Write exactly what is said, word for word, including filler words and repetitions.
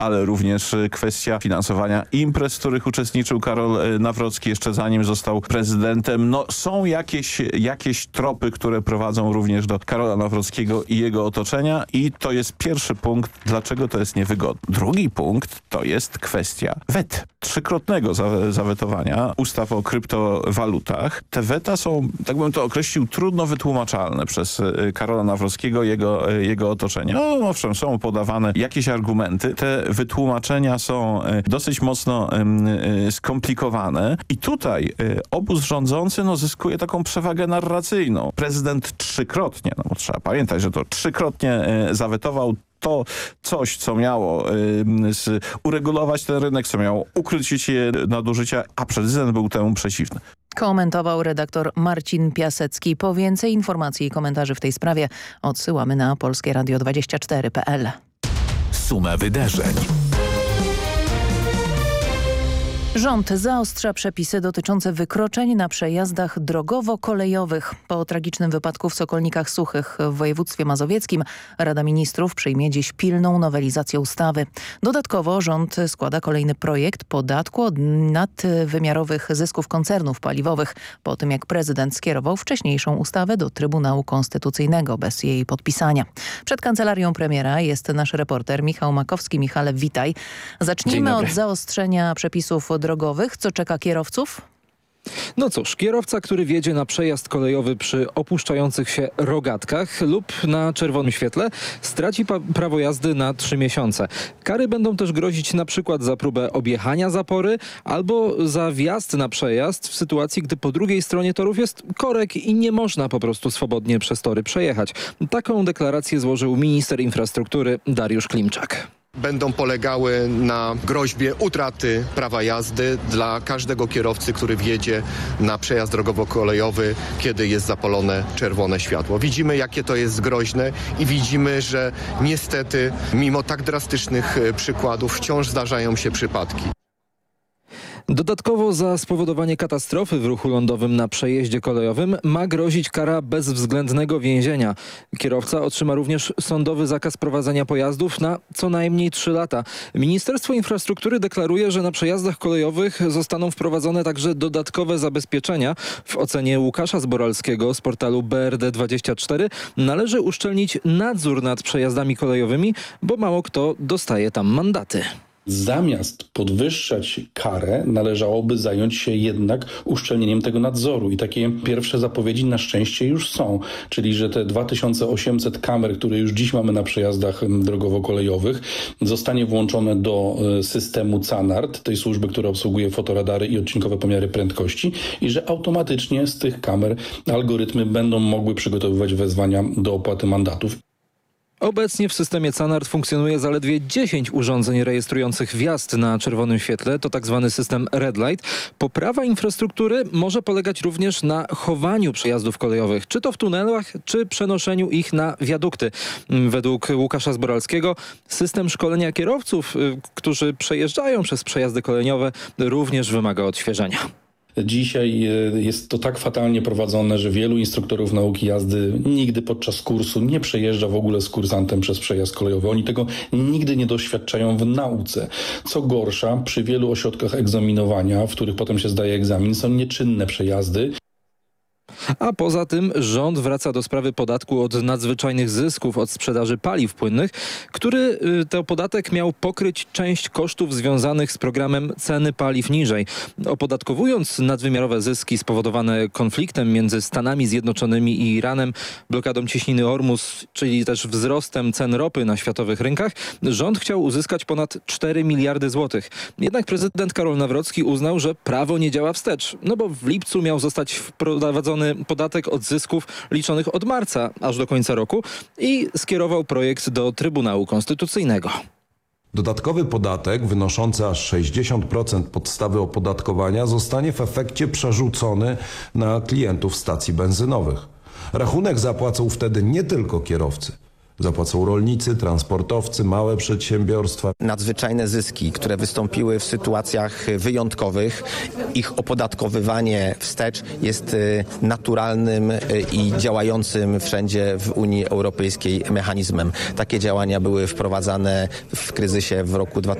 ale również kwestia finansowania imprez, w których uczestniczył Karol Nawrocki jeszcze zanim został prezydentem. No są jakieś, jakieś tropy, które prowadzą również do Karola Nawrockiego i jego otoczenia i to jest pierwszy punkt, dlaczego to jest niewygodne. Drugi punkt to jest kwestia wet. Trzykrotnego za zawetowania ustaw o kryptowalutach. Te weta są, tak bym to określił, trudno wytłumaczalne przez Karola Nawrockiego i jego, jego otoczenie. No owszem, są podawane jakieś argumenty. Te wytłumaczenia są dosyć mocno skomplikowane i tutaj obóz rządzący no, zyskuje taką przewagę narracyjną. Prezydent trzykrotnie, no bo trzeba pamiętać, że to trzykrotnie zawetował to coś, co miało y, z, uregulować ten rynek, co miało ukrócić je nadużycia, a prezydent był temu przeciwny. Komentował redaktor Marcin Piasecki. Po więcej informacji i komentarzy w tej sprawie odsyłamy na polskie radio dwadzieścia cztery kropka p l. Suma wydarzeń. Rząd zaostrza przepisy dotyczące wykroczeń na przejazdach drogowo-kolejowych. Po tragicznym wypadku w Sokolnikach Suchych w województwie mazowieckim Rada Ministrów przyjmie dziś pilną nowelizację ustawy. Dodatkowo rząd składa kolejny projekt podatku od nadwymiarowych zysków koncernów paliwowych po tym, jak prezydent skierował wcześniejszą ustawę do Trybunału Konstytucyjnego bez jej podpisania. Przed kancelarią premiera jest nasz reporter Michał Makowski. Michale, witaj. Zacznijmy od zaostrzenia przepisów drogowych. Co czeka kierowców? No cóż, kierowca, który wjedzie na przejazd kolejowy przy opuszczających się rogatkach lub na czerwonym świetle, straci prawo jazdy na trzy miesiące. Kary będą też grozić na przykład za próbę objechania zapory albo za wjazd na przejazd w sytuacji, gdy po drugiej stronie torów jest korek i nie można po prostu swobodnie przez tory przejechać. Taką deklarację złożył minister infrastruktury Dariusz Klimczak. Będą polegały na groźbie utraty prawa jazdy dla każdego kierowcy, który wjedzie na przejazd drogowo-kolejowy, kiedy jest zapalone czerwone światło. Widzimy, jakie to jest groźne i widzimy, że niestety mimo tak drastycznych przykładów wciąż zdarzają się przypadki. Dodatkowo za spowodowanie katastrofy w ruchu lądowym na przejeździe kolejowym ma grozić kara bezwzględnego więzienia. Kierowca otrzyma również sądowy zakaz prowadzenia pojazdów na co najmniej trzy lata. Ministerstwo Infrastruktury deklaruje, że na przejazdach kolejowych zostaną wprowadzone także dodatkowe zabezpieczenia. W ocenie Łukasza Zboralskiego z portalu B R D dwadzieścia cztery należy uszczelnić nadzór nad przejazdami kolejowymi, bo mało kto dostaje tam mandaty. Zamiast podwyższać karę, należałoby zająć się jednak uszczelnieniem tego nadzoru. I takie pierwsze zapowiedzi na szczęście już są. Czyli, że te dwa tysiące osiemset kamer, które już dziś mamy na przejazdach drogowo-kolejowych, zostanie włączone do systemu CANARD, tej służby, która obsługuje fotoradary i odcinkowe pomiary prędkości, i że automatycznie z tych kamer algorytmy będą mogły przygotowywać wezwania do opłaty mandatów. Obecnie w systemie CANARD funkcjonuje zaledwie dziesięć urządzeń rejestrujących wjazd na czerwonym świetle. To tak zwany system Red Light. Poprawa infrastruktury może polegać również na chowaniu przejazdów kolejowych, czy to w tunelach, czy przenoszeniu ich na wiadukty. Według Łukasza Zboralskiego system szkolenia kierowców, którzy przejeżdżają przez przejazdy kolejowe, również wymaga odświeżenia. Dzisiaj jest to tak fatalnie prowadzone, że wielu instruktorów nauki jazdy nigdy podczas kursu nie przejeżdża w ogóle z kursantem przez przejazd kolejowy. Oni tego nigdy nie doświadczają w nauce. Co gorsza, przy wielu ośrodkach egzaminowania, w których potem się zdaje egzamin, są nieczynne przejazdy. A poza tym rząd wraca do sprawy podatku od nadzwyczajnych zysków od sprzedaży paliw płynnych, który to podatek miał pokryć część kosztów związanych z programem Ceny Paliw Niżej. Opodatkowując nadwymiarowe zyski spowodowane konfliktem między Stanami Zjednoczonymi i Iranem, blokadą cieśniny Ormus, czyli też wzrostem cen ropy na światowych rynkach, rząd chciał uzyskać ponad cztery miliardy złotych. Jednak prezydent Karol Nawrocki uznał, że prawo nie działa wstecz, no bo w lipcu miał zostać wprowadzony podatek od zysków liczonych od marca aż do końca roku i skierował projekt do Trybunału Konstytucyjnego. Dodatkowy podatek wynoszący aż sześćdziesiąt procent podstawy opodatkowania zostanie w efekcie przerzucony na klientów stacji benzynowych. Rachunek zapłacą wtedy nie tylko kierowcy. Zapłacą rolnicy, transportowcy, małe przedsiębiorstwa. Nadzwyczajne zyski, które wystąpiły w sytuacjach wyjątkowych, ich opodatkowywanie wstecz jest naturalnym i działającym wszędzie w Unii Europejskiej mechanizmem. Takie działania były wprowadzane w kryzysie w roku dwa tysiące